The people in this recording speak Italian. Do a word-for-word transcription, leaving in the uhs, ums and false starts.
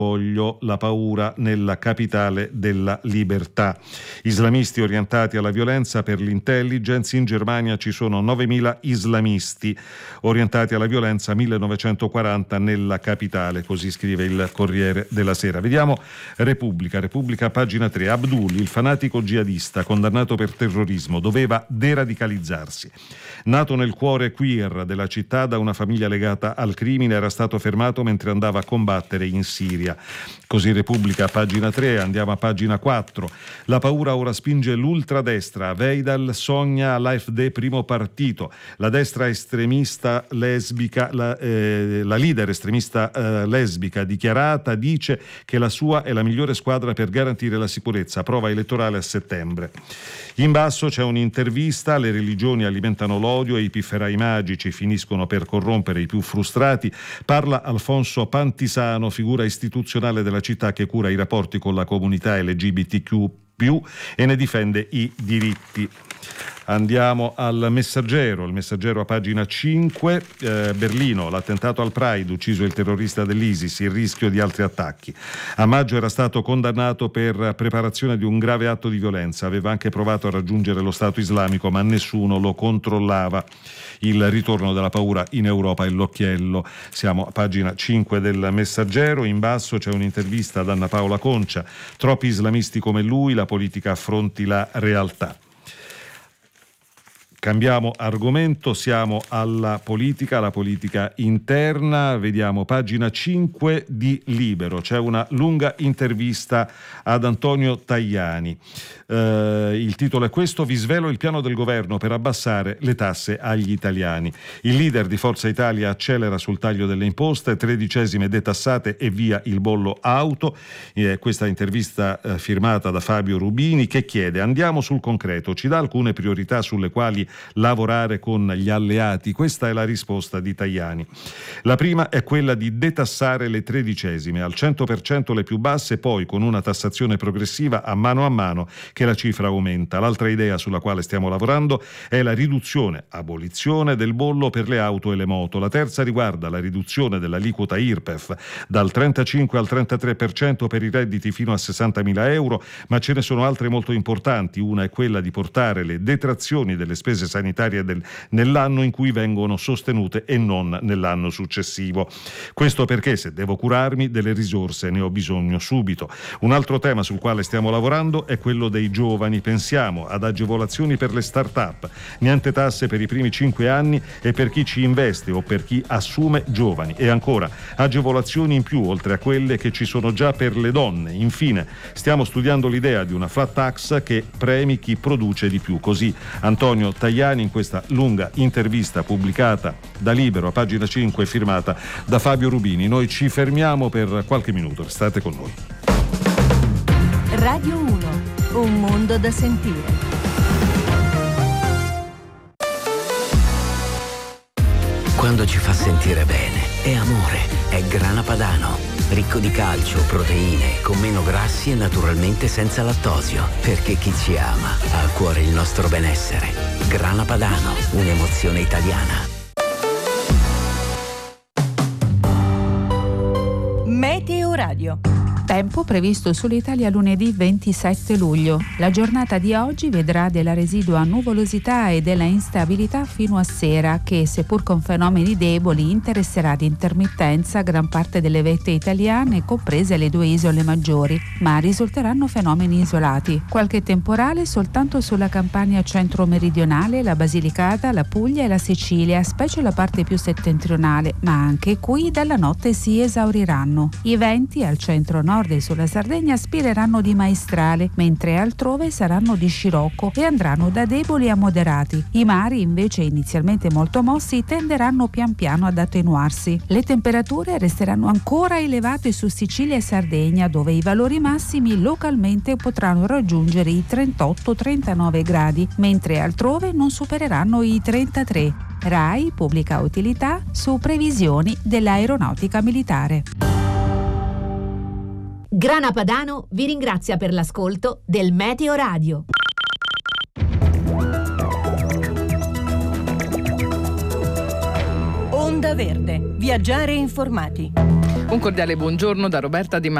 Voglio la paura nella capitale della libertà. Islamisti orientati alla violenza per l'intelligence. In Germania ci sono novemila islamisti orientati alla violenza, millenovecentoquaranta nella capitale, così scrive il Corriere della Sera. Vediamo Repubblica, Repubblica pagina tre. Abdul, il fanatico jihadista condannato per terrorismo, doveva deradicalizzarsi. Nato nel cuore queer della città da una famiglia legata al crimine, era stato fermato mentre andava a combattere in Siria. Così Repubblica, pagina tre. Andiamo a pagina quattro. La paura ora spinge l'ultradestra. Veidal sogna l'AfD primo partito. La destra estremista lesbica, la, eh, la leader estremista eh, lesbica dichiarata dice che la sua è la migliore squadra per garantire la sicurezza. Prova elettorale a settembre. In basso c'è un'intervista. Le religioni alimentano l'odio e i pifferai magici finiscono per corrompere i più frustrati. Parla Alfonso Pantisano, figura istituzionale della città che cura i rapporti con la comunità L G B T Q più, e ne difende i diritti. Andiamo al Messaggero, il Messaggero a pagina cinque. eh, Berlino, l'attentato al Pride, ucciso il terrorista dell'ISIS, il rischio di altri attacchi. A maggio era stato condannato per preparazione di un grave atto di violenza, aveva anche provato a raggiungere lo Stato islamico ma nessuno lo controllava. Il ritorno della paura in Europa è l'occhiello. Siamo a pagina cinque del Messaggero. In basso c'è un'intervista ad Anna Paola Concia. Troppi islamisti come lui, la politica affronti la realtà. Cambiamo argomento, siamo alla politica, la politica interna. Vediamo pagina cinque di Libero. C'è una lunga intervista ad Antonio Tajani. Eh, il titolo è questo: vi svelo il piano del governo per abbassare le tasse agli italiani. Il leader di Forza Italia accelera sul taglio delle imposte, tredicesime detassate e via il bollo auto. Eh, questa intervista eh, firmata da Fabio Rubini, che chiede: andiamo sul concreto, ci dà alcune priorità sulle quali lavorare con gli alleati? Questa è la risposta di Tajani. La prima è quella di detassare le tredicesime al cento per cento le più basse, poi con una tassazione progressiva a mano a mano che la cifra aumenta. L'altra idea sulla quale stiamo lavorando è la riduzione, abolizione del bollo per le auto e le moto. La terza riguarda la riduzione dell'aliquota I R P E F dal trentacinque al trentatré per cento per i redditi fino a sessantamila euro, ma ce ne sono altre molto importanti. Una è quella di portare le detrazioni delle spese sanitarie del, nell'anno in cui vengono sostenute e non nell'anno successivo. Questo perché, se devo curarmi, delle risorse ne ho bisogno subito. Un altro tema sul quale stiamo lavorando è quello dei giovani. Pensiamo ad agevolazioni per le start-up, niente tasse per i primi cinque anni e per chi ci investe o per chi assume giovani, e ancora agevolazioni in più oltre a quelle che ci sono già per le donne. Infine stiamo studiando l'idea di una flat tax che premi chi produce di più. Così Antonio Tajani in questa lunga intervista pubblicata da Libero a pagina cinque, firmata da Fabio Rubini. Noi ci fermiamo per qualche minuto, restate con noi. Radio uno, un mondo da sentire. Quando ci fa sentire bene è amore, è Grana Padano, ricco di calcio, proteine, con meno grassi e naturalmente senza lattosio, perché chi ci ama ha a cuore il nostro benessere. Grana Padano, un'emozione italiana. Meteo Radio. Tempo previsto sull'Italia lunedì ventisette luglio. La giornata di oggi vedrà della residua nuvolosità e della instabilità fino a sera, che, seppur con fenomeni deboli, interesserà di intermittenza gran parte delle vette italiane, comprese le due isole maggiori, ma risulteranno fenomeni isolati. Qualche temporale soltanto sulla Campania centro-meridionale, la Basilicata, la Puglia e la Sicilia, specie la parte più settentrionale, ma anche qui dalla notte si esauriranno. I venti al centro-nord e sulla Sardegna spireranno di maestrale, mentre altrove saranno di scirocco e andranno da deboli a moderati. I mari, invece inizialmente molto mossi, tenderanno pian piano ad attenuarsi. Le temperature resteranno ancora elevate su Sicilia e Sardegna, dove i valori massimi localmente potranno raggiungere i trentotto trentanove gradi, mentre altrove non supereranno i trentatré. RAI pubblica utilità su previsioni dell'aeronautica militare. Grana Padano vi ringrazia per l'ascolto del Meteo Radio. Onda Verde. Viaggiare informati. Un cordiale buongiorno da Roberta Di